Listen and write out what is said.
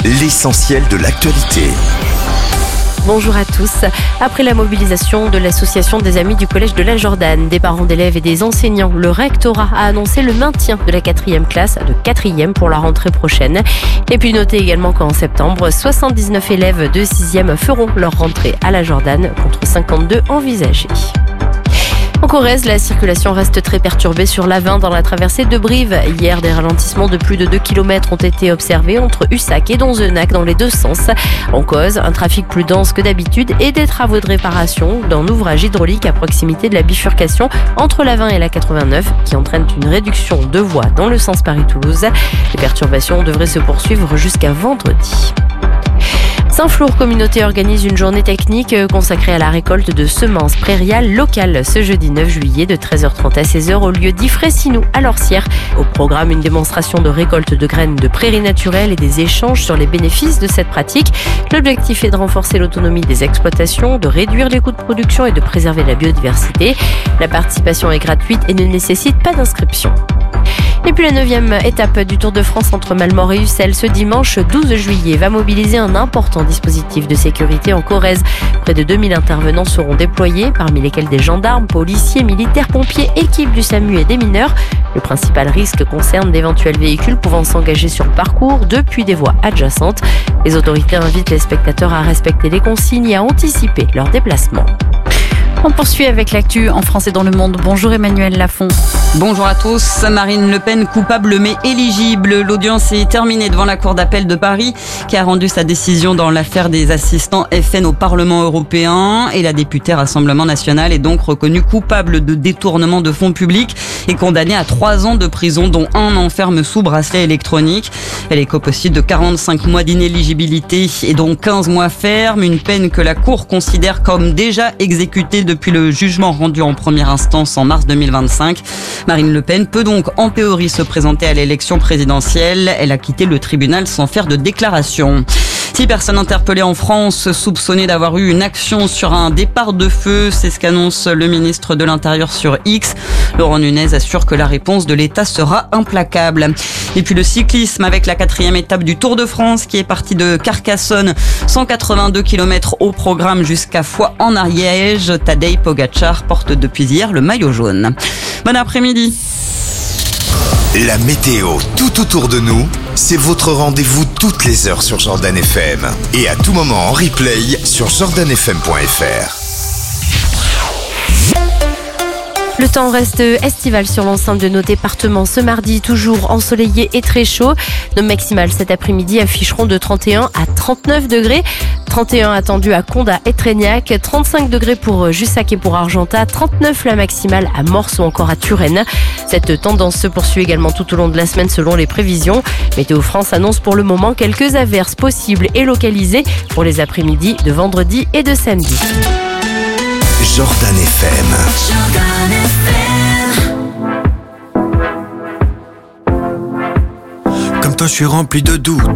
l'essentiel de l'actualité. Bonjour à tous. Après la mobilisation de l'association des amis du collège de la Jordane, des parents d'élèves et des enseignants, le rectorat a annoncé le maintien de la 4e classe de 4e pour la rentrée prochaine. Et puis notez également qu'en septembre, 79 élèves de 6e feront leur rentrée à la Jordane contre 52 envisagés. En Corrèze, la circulation reste très perturbée sur l'A20 dans la traversée de Brive. Hier, des ralentissements de plus de 2 km ont été observés entre Ussac et Donzenac dans les deux sens. En cause, un trafic plus dense que d'habitude et des travaux de réparation d'un ouvrage hydraulique à proximité de la bifurcation entre l'A20 et la 89 qui entraînent une réduction de voies dans le sens Paris-Toulouse. Les perturbations devraient se poursuivre jusqu'à vendredi. Saint-Flour Communauté organise une journée technique consacrée à la récolte de semences prairiales locales ce jeudi 9 juillet de 13h30 à 16h au lieu d'Ifresinou à Lorcière. Au programme, une démonstration de récolte de graines de prairies naturelles et des échanges sur les bénéfices de cette pratique. L'objectif est de renforcer l'autonomie des exploitations, de réduire les coûts de production et de préserver la biodiversité. La participation est gratuite et ne nécessite pas d'inscription. Et puis la 9e étape du Tour de France entre Malmort et Ussel ce dimanche 12 juillet va mobiliser un important dispositif de sécurité en Corrèze. Près de 2000 intervenants seront déployés, parmi lesquels des gendarmes, policiers, militaires, pompiers, équipes du SAMU et des mineurs. Le principal risque concerne d'éventuels véhicules pouvant s'engager sur le parcours depuis des voies adjacentes. Les autorités invitent les spectateurs à respecter les consignes et à anticiper leur déplacement. On poursuit avec l'actu en France et dans le monde. Bonjour Emmanuel Lafont. Bonjour à tous. Marine Le Pen coupable mais éligible. L'audience est terminée devant la Cour d'appel de Paris qui a rendu sa décision dans l'affaire des assistants FN au Parlement européen. Et la députée Rassemblement National est donc reconnue coupable de détournement de fonds publics et condamnée à 3 ans de prison dont 1 an ferme sous bracelet électronique. Elle écope aussi de 45 mois d'inéligibilité et dont 15 mois ferme. Une peine que la Cour considère comme déjà exécutée depuis le jugement rendu en première instance en mars 2025. Marine Le Pen peut donc en théorie se présenter à l'élection présidentielle. Elle a quitté le tribunal sans faire de déclaration. 6 personnes interpellées en France soupçonnées d'avoir eu une action sur un départ de feu. C'est ce qu'annonce le ministre de l'Intérieur sur X. Laurent Nunez assure que la réponse de l'État sera implacable. Et puis le cyclisme avec la 4e étape du Tour de France qui est partie de Carcassonne. 182 km au programme jusqu'à Foix en Ariège. Tadej Pogačar porte depuis hier le maillot jaune. Bon après-midi. La météo tout autour de nous, c'est votre rendez-vous toutes les heures sur Jordan FM. Et à tout moment en replay sur jordanfm.fr. Le temps reste estival sur l'ensemble de nos départements ce mardi, toujours ensoleillé et très chaud. Nos maximales cet après-midi afficheront de 31 à 39 degrés. 31 attendu à Condat et Trégnac, 35 degrés pour Jussac et pour Argentat, 39 la maximale à Mors ou encore à Turenne. Cette tendance se poursuit également tout au long de la semaine selon les prévisions. Météo France annonce pour le moment quelques averses possibles et localisées pour les après-midi de vendredi et de samedi. Jordan FM. Comme toi, je suis rempli de doutes.